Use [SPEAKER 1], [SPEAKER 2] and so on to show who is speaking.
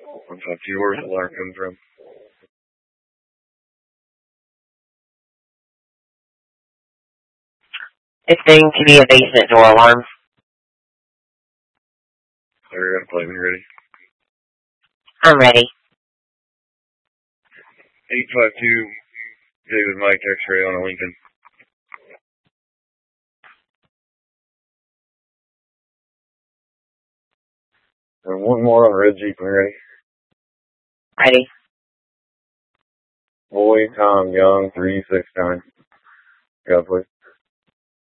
[SPEAKER 1] 152, where's the alarm coming from?
[SPEAKER 2] 16 to be a basement door alarm.
[SPEAKER 1] Sorry, got a plane ready.
[SPEAKER 2] I'm ready.
[SPEAKER 1] 852, David Mike X-ray on a Lincoln. And one more on Red Jeep, ready?
[SPEAKER 2] Ready.
[SPEAKER 1] Boy Tom Young, 369. Go, please.